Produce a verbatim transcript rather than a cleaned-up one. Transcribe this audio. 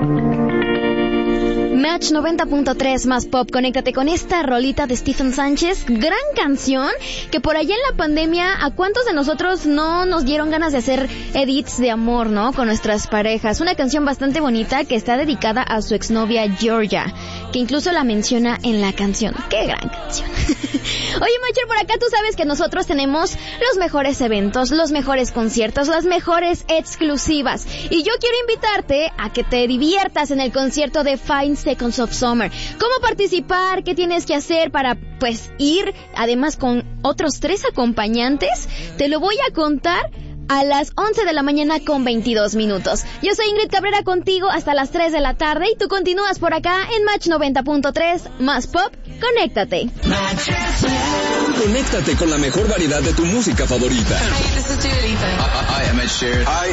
Match noventa punto tres más pop, conéctate con esta rolita de Stephen Sánchez, gran canción, que por allá en la pandemia, ¿a cuántos de nosotros no nos dieron ganas de hacer edits de amor, no? Con nuestras parejas. Una canción bastante bonita que está dedicada a su exnovia Georgia, que incluso la menciona en la canción. ¡Qué gran canción! Oye, Macher, por acá tú sabes que nosotros tenemos los mejores eventos, los mejores conciertos, las mejores exclusivas. Y yo quiero invitarte a que te diviertas en el concierto de Five Seconds of Summer. ¿Cómo participar? ¿Qué tienes que hacer para, pues, ir? Además, con otros tres acompañantes. Te lo voy a contar a las once de la mañana con veintidós minutos. Yo soy Ingrid Cabrera contigo hasta las tres de la tarde y tú continúas por acá en Match noventa punto tres más pop. Conéctate. Conéctate con la mejor variedad de tu música favorita. Hey, this is Dua Lipa. Hi, I'm Ed Sheeran. Hi,